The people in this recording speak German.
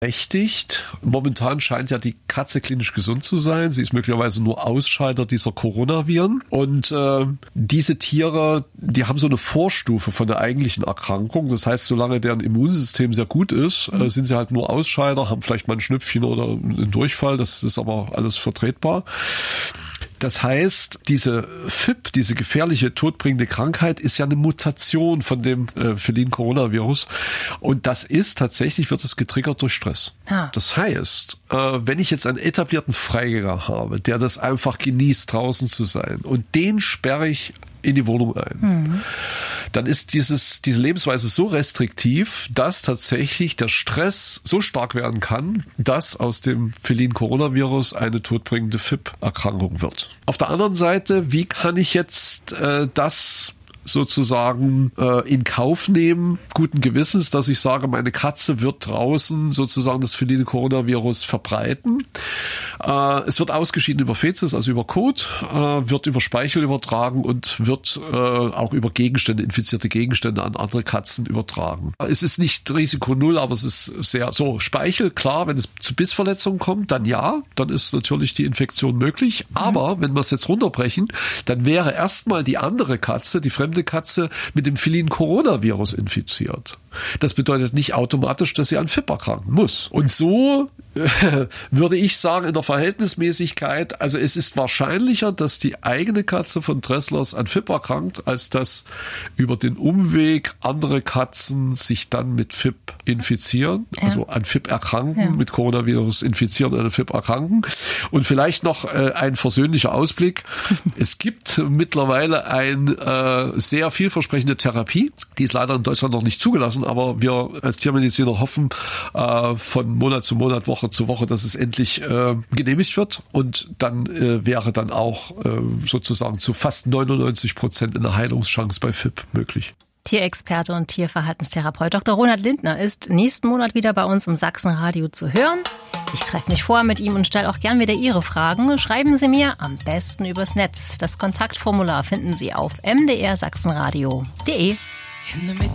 berechtigt. Momentan scheint ja die Katze klinisch gesund zu sein. Sie ist möglicherweise nur Ausscheider dieser Coronaviren. Und diese Tiere, die haben so eine Vorstufe von der eigentlichen Erkrankung. Das heißt, solange deren Immunsystem sehr gut ist, sind sie halt nur Ausscheider, haben vielleicht mal ein Schnüpfchen oder einen Durchfall. Das ist aber alles vertretbar. Das heißt, diese FIP, diese gefährliche, todbringende Krankheit, ist ja eine Mutation von dem Felin-Coronavirus. Und das ist tatsächlich, wird es getriggert durch Stress. Das heißt, wenn ich jetzt einen etablierten Freigänger habe, der das einfach genießt, draußen zu sein, und den sperre ich in die Wohnung ein, dann ist diese Lebensweise so restriktiv, dass tatsächlich der Stress so stark werden kann, dass aus dem Felin-Coronavirus eine todbringende FIP-Erkrankung wird. Auf der anderen Seite, wie kann ich jetzt das sozusagen in Kauf nehmen, guten Gewissens, dass ich sage, meine Katze wird draußen sozusagen das Felin-Coronavirus verbreiten. Es wird ausgeschieden über Fäzes, also über Kot, wird über Speichel übertragen und wird auch über Gegenstände, infizierte Gegenstände an andere Katzen übertragen. Es ist nicht Risiko null, aber es ist sehr so. Speichel, klar, wenn es zu Bissverletzungen kommt, dann ja, dann ist natürlich die Infektion möglich. Aber wenn wir es jetzt runterbrechen, dann wäre erstmal die andere Katze, die fremde Katze, mit dem Felin-Coronavirus infiziert. Das bedeutet nicht automatisch, dass sie an FIP erkranken muss. Und so würde ich sagen, in der Verhältnismäßigkeit, also es ist wahrscheinlicher, dass die eigene Katze von Dresslers an FIP erkrankt, als dass über den Umweg andere Katzen sich dann mit FIP infizieren, also an FIP erkranken, mit Coronavirus infizieren und an FIP erkranken. Und vielleicht noch ein versöhnlicher Ausblick. Es gibt mittlerweile eine sehr vielversprechende Therapie, die ist leider in Deutschland noch nicht zugelassen, aber wir als Tiermediziner hoffen von Monat zu Monat, Woche zu Woche, dass es endlich genehmigt wird, und dann wäre dann auch sozusagen zu fast 99% eine Heilungschance bei FIP möglich. Tierexperte und Tierverhaltenstherapeut Dr. Ronald Lindner ist nächsten Monat wieder bei uns im Sachsenradio zu hören. Ich treffe mich vorher mit ihm und stelle auch gern wieder Ihre Fragen. Schreiben Sie mir am besten übers Netz. Das Kontaktformular finden Sie auf mdrsachsenradio.de.